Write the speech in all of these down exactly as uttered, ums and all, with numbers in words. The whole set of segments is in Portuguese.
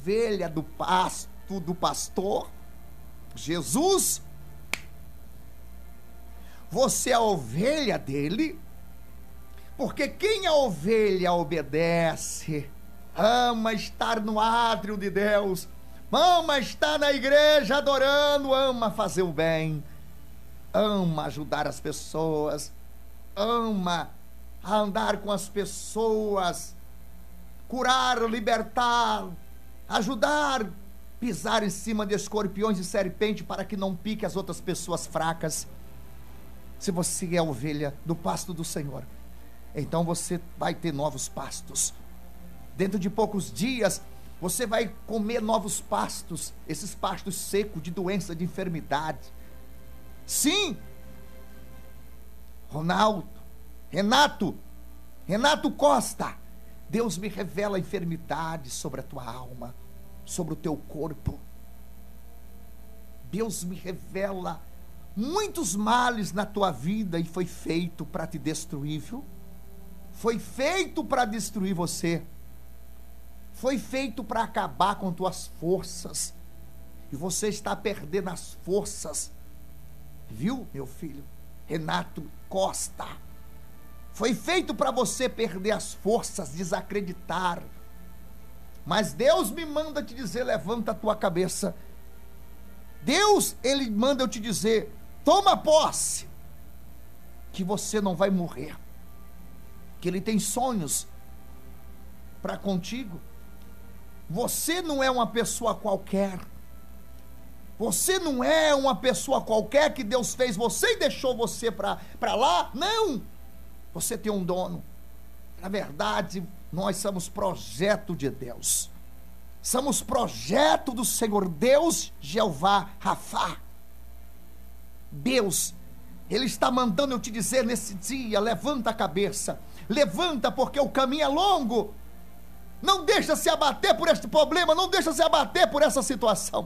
ovelha do pasto do pastor, Jesus. Você é a ovelha dele, porque quem é ovelha obedece, ama estar no átrio de Deus, ama estar na igreja adorando, ama fazer o bem, ama ajudar as pessoas, ama andar com as pessoas, curar, libertar, ajudar, pisar em cima de escorpiões e serpente para que não pique as outras pessoas fracas. Se você é a ovelha do pasto do Senhor, então você vai ter novos pastos. Dentro de poucos dias, você vai comer novos pastos, esses pastos secos de doença, de enfermidade. Sim, Ronaldo, Renato, Renato Costa, Deus me revela a enfermidade sobre a tua alma, sobre o teu corpo. Deus me revela muitos males na tua vida e foi feito para te destruir, viu? Foi feito para destruir você. Foi feito para acabar com tuas forças. E você está perdendo as forças. Viu, meu filho? Renato Costa. Foi feito para você perder as forças, desacreditar. Mas Deus me manda te dizer, levanta a tua cabeça. Deus, Ele manda eu te dizer, toma posse, que você não vai morrer, que Ele tem sonhos para contigo. Você não é uma pessoa qualquer, você não é uma pessoa qualquer que Deus fez você e deixou você para lá, não, você tem um dono. Na verdade, nós somos projeto de Deus, somos projeto do Senhor, Deus Jeová Rafá. Deus, Ele está mandando eu te dizer nesse dia, levanta a cabeça, levanta, porque o caminho é longo, não deixa se abater por este problema, não deixa se abater por essa situação,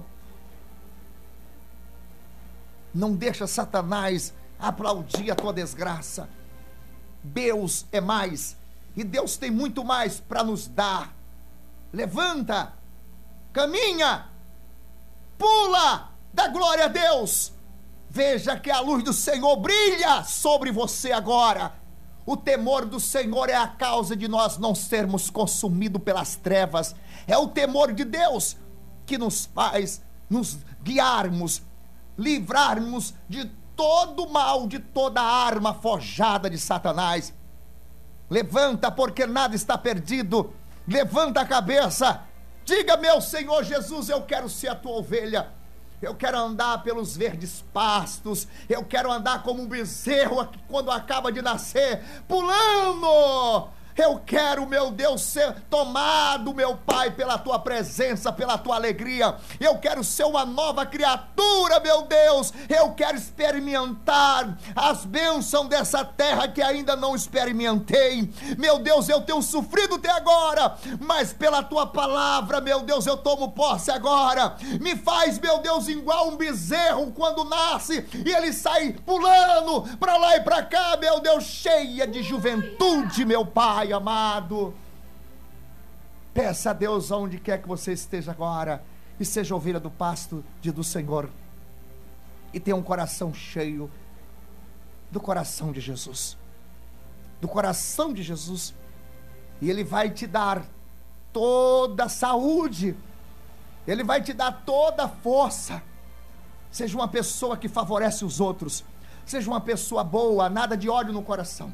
não deixa Satanás aplaudir a tua desgraça. Deus é mais, e Deus tem muito mais para nos dar. Levanta, caminha, pula, dá glória a Deus. Veja que a luz do Senhor brilha sobre você agora. O temor do Senhor é a causa de nós não sermos consumidos pelas trevas. É o temor de Deus que nos faz nos guiarmos, livrarmos de todo o mal, de toda a arma forjada de Satanás. Levanta, porque nada está perdido. Levanta a cabeça. Diga, meu Senhor Jesus, eu quero ser a tua ovelha. Eu quero andar pelos verdes pastos, eu quero andar como um bezerro quando acaba de nascer, pulando. Eu quero, meu Deus, ser tomado, meu Pai, pela tua presença, pela tua alegria. Eu quero ser uma nova criatura, meu Deus. Eu quero experimentar as bênçãos dessa terra que ainda não experimentei. Meu Deus, eu tenho sofrido até agora, mas pela tua palavra, meu Deus, eu tomo posse agora. Me faz, meu Deus, igual um bezerro quando nasce e ele sai pulando para lá e para cá, meu Deus, cheia de juventude, meu Pai amado. Peça a Deus aonde quer que você esteja agora, e seja ovelha do pasto de, do Senhor, e tenha um coração cheio do coração de Jesus, do coração de Jesus, e Ele vai te dar toda a saúde, Ele vai te dar toda a força. Seja uma pessoa que favorece os outros, seja uma pessoa boa, nada de ódio no coração,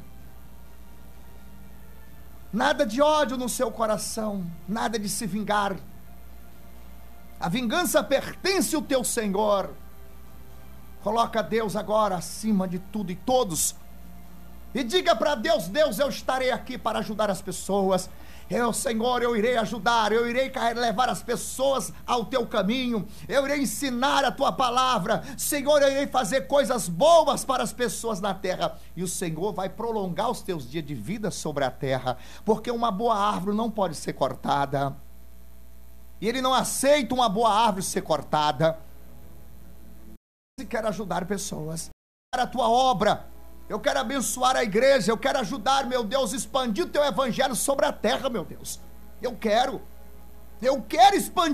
nada de ódio no seu coração, nada de se vingar. A vingança pertence ao teu Senhor. Coloca Deus agora acima de tudo e todos, e diga para Deus: Deus, eu estarei aqui para ajudar as pessoas. Eu, Senhor, eu irei ajudar, eu irei levar as pessoas ao teu caminho, eu irei ensinar a tua palavra, Senhor, eu irei fazer coisas boas para as pessoas na terra, e o Senhor vai prolongar os teus dias de vida sobre a terra, porque uma boa árvore não pode ser cortada, e Ele não aceita uma boa árvore ser cortada. Se quer ajudar pessoas, para a tua obra, eu quero abençoar a igreja, eu quero ajudar, meu Deus, expandir o teu evangelho sobre a terra, meu Deus. Eu quero, eu quero expandir